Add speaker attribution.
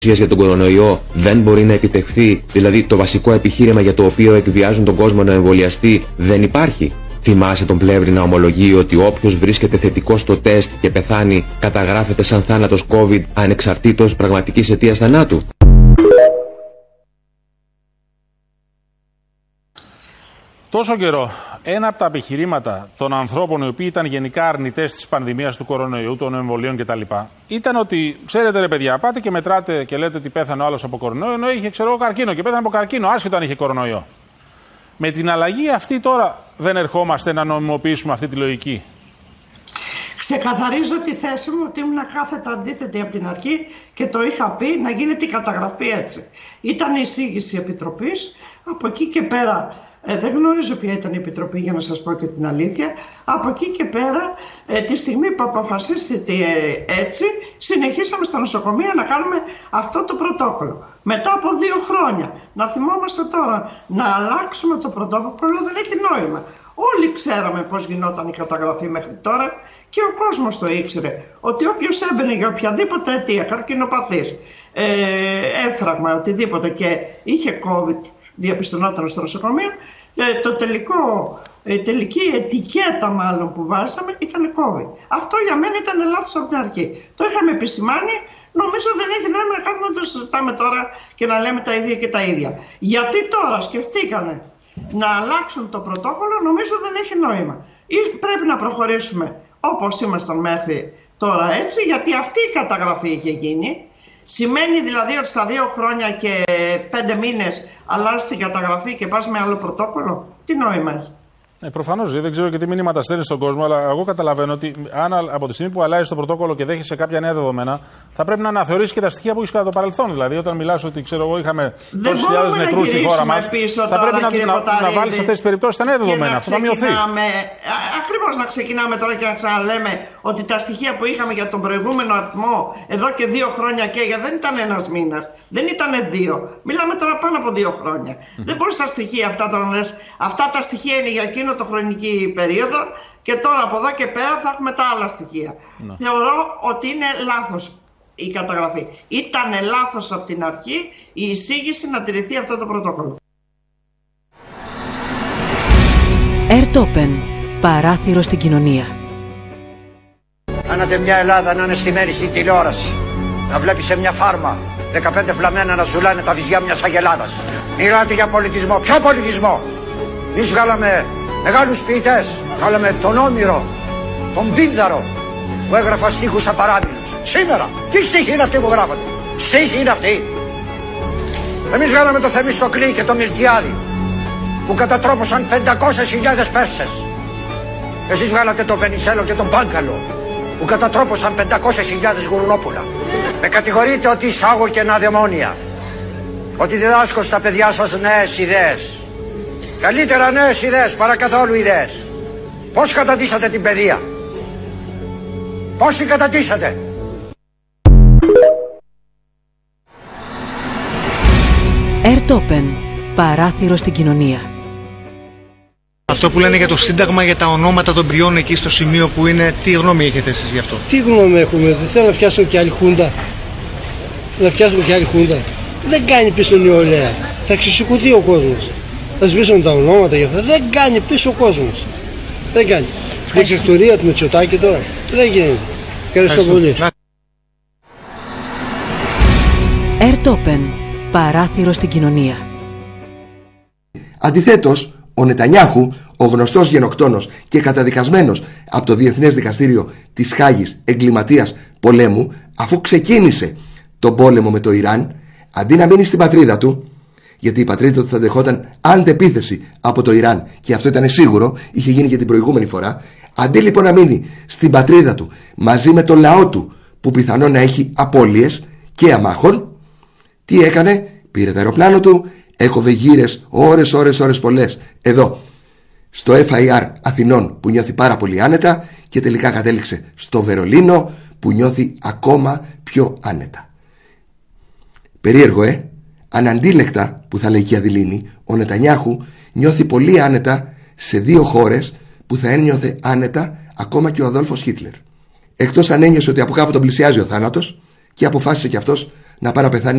Speaker 1: για τον κορονοϊό δεν μπορεί να επιτευχθεί, δηλαδή το βασικό επιχείρημα για το οποίο εκβιάζουν τον κόσμο να εμβολιαστεί δεν υπάρχει. Θυμάσαι τον Πλεύρη να ομολογεί ότι όποιος βρίσκεται θετικό στο τεστ και πεθάνει καταγράφεται σαν θάνατος COVID ανεξαρτήτως πραγματικής αιτίας θανάτου.
Speaker 2: Τόσο καιρό, ένα από τα επιχειρήματα των ανθρώπων οι οποίοι ήταν γενικά αρνητές της πανδημίας του κορονοϊού, των εμβολίων κτλ. Ήταν ότι, ξέρετε ρε παιδιά, πάτε και μετράτε και λέτε ότι πέθανε ο άλλος από κορονοϊό, ενώ είχε καρκίνο και πέθανε από καρκίνο, άσχετο αν είχε κορονοϊό. Με την αλλαγή αυτή τώρα δεν ερχόμαστε να νομιμοποιήσουμε αυτή τη λογική.
Speaker 3: Ξεκαθαρίζω τη θέση μου ότι ήμουν κάθετα αντίθετη από την αρχή και το είχα πει να γίνεται η καταγραφή έτσι. Ήταν η εισήγηση επιτροπής, από εκεί και πέρα. Δεν γνωρίζω ποια ήταν η επιτροπή για να σας πω και την αλήθεια. Από εκεί και πέρα, τη στιγμή που αποφασίστηκε έτσι, συνεχίσαμε στα νοσοκομεία να κάνουμε αυτό το πρωτόκολλο. Μετά από 2 χρόνια, να θυμόμαστε τώρα, να αλλάξουμε το πρωτόκολλο δεν έχει νόημα. Όλοι ξέραμε πώς γινόταν η καταγραφή μέχρι τώρα και ο κόσμος το ήξερε. Ότι όποιος έμπαινε για οποιαδήποτε αιτία, καρκινοπαθής, έφραγμα, οτιδήποτε και είχε COVID, διαπιστωνόταν στο νοσοκομείο, η τελική ετικέτα μάλλον που βάζαμε ήταν COVID. Αυτό για μένα ήταν λάθος από την αρχή. Το είχαμε επισημάνει, νομίζω δεν έχει νόημα να κάθουμε να το συζητάμε τώρα και να λέμε τα ίδια και τα ίδια. Γιατί τώρα σκεφτήκανε να αλλάξουν το πρωτόκολλο, νομίζω δεν έχει νόημα. Ή πρέπει να προχωρήσουμε όπως ήμασταν μέχρι τώρα έτσι, γιατί αυτή η καταγραφή είχε γίνει. Σημαίνει δηλαδή ότι στα 2 χρόνια και 5 μήνες αλλάζει την καταγραφή και πας με άλλο πρωτόκολλο. Τι νόημα έχει.
Speaker 2: Προφανώς, δεν ξέρω και τι μηνύματα στέλνει στον κόσμο, αλλά εγώ καταλαβαίνω ότι αν από τη στιγμή που αλλάζει το πρωτόκολλο και δέχεσαι κάποια νέα δεδομένα, θα πρέπει να αναθεωρήσει και τα στοιχεία που έχει κατά το παρελθόν. Δηλαδή, όταν μιλάς ότι ξέρω εγώ είχαμε τόσες χιλιάδες νεκρούς στη χώρα μας, θα πρέπει να βάλεις αυτές τις περιπτώσεις τα νέα δεδομένα. Αυτό θα μειωθεί.
Speaker 3: Ακριβώς να ξεκινάμε τώρα και να ξαναλέμε ότι τα στοιχεία που είχαμε για τον προηγούμενο αριθμό εδώ και 2 χρόνια και δεν ήταν 1 μήνας, δεν ήταν 2. Μιλάμε τώρα πάνω από 2 χρόνια. Δεν μπορείς τα στοιχεία αυτά τώρα να λες, αυτά τα στοιχεία είναι για εκείνο το χρονική περίοδο και τώρα από εδώ και πέρα θα έχουμε τα άλλα στοιχεία. Θεωρώ ότι είναι λάθος η καταγραφή. Ήταν λάθος από την αρχή η εισήγηση να τηρηθεί αυτό το πρωτόκολλο.
Speaker 4: Airtopen. Παράθυρο στην κοινωνία.
Speaker 5: Κάνατε μια Ελλάδα να είναι στημένη στην τηλεόραση. Να βλέπει σε μια φάρμα 15 φλαμμένα να ζουλάνε τα βυζιά μιας αγελάδας. Μιλάτε για πολιτισμό. Ποιο πολιτισμό? Εμείς βγάλαμε μεγάλους ποιητές. Βγάλαμε τον Όμηρο, τον Πίνδαρο που έγραφαν στίχους απαράμιλους. Σήμερα, τι στίχοι είναι αυτοί που γράφονται? Στίχοι είναι αυτοί. Εμείς βγάλαμε το Θεμιστοκλή και το Μιλτιάδη που κατατρόπωσαν 500.000 Πέρσες. Εσείς βγάλατε τον Βενιζέλο και τον Μπάγκαλο που κατατρόπωσαν 500.000 γουρνόπουλα. Με κατηγορείτε ότι εισάγω κενά δαιμόνια. Ότι διδάσκω στα παιδιά σας νέες ιδέες. Καλύτερα νέες ιδέες παρά καθόλου ιδέες. Πώς καταντήσατε την παιδεία? Πώς την καταντήσατε?
Speaker 4: Airtopen. Παράθυρο στην κοινωνία.
Speaker 6: Αυτό που λένε για το Σύνταγμα, για τα ονόματα των πριών εκεί στο σημείο που είναι, τι γνώμη έχετε εσείς γι' αυτό?
Speaker 7: Τι γνώμη έχουμε? Δεν θέλω να φτιάσω και άλλη χούντα. Δεν κάνει πίσω νεολαία. Θα ξεσηκωθεί ο κόσμος. Θα σβήσουν τα ονόματα γι' αυτό. Δεν κάνει πίσω ο κόσμος. Δεν κάνει. Η εξεκτορία του Μητσοτάκη τώρα δεν γίνεται. Ευχαριστώ πολύ.
Speaker 4: Airtopen. Παράθυρο στην κοινωνία.
Speaker 8: Αντιθέτως, ο Νετανιάχου, ο γνωστός γενοκτόνος και καταδικασμένος από το Διεθνές Δικαστήριο της Χάγης εγκληματίας πολέμου, αφού ξεκίνησε τον πόλεμο με το Ιράν, αντί να μείνει στην πατρίδα του, γιατί η πατρίδα του θα δεχόταν αντεπίθεση από το Ιράν και αυτό ήταν σίγουρο, είχε γίνει και την προηγούμενη φορά, αντί λοιπόν να μείνει στην πατρίδα του μαζί με το λαό του που πιθανόν να έχει απώλειες και αμάχων, τι έκανε? Πήρε το αεροπλάνο του, έκοβε γύρες ώρες πολλές εδώ στο FIR Αθηνών που νιώθει πάρα πολύ άνετα και τελικά κατέληξε στο Βερολίνο που νιώθει ακόμα πιο άνετα. Περίεργο αναντίλεκτα που θα λέει και η Αδηλίνη, ο Νετανιάχου νιώθει πολύ άνετα σε 2 χώρες που θα ένιωθε άνετα ακόμα και ο Αδόλφος Χίτλερ. Εκτός αν ένιωσε ότι από κάπου τον πλησιάζει ο θάνατος και αποφάσισε κι αυτός να πάει να πεθάνει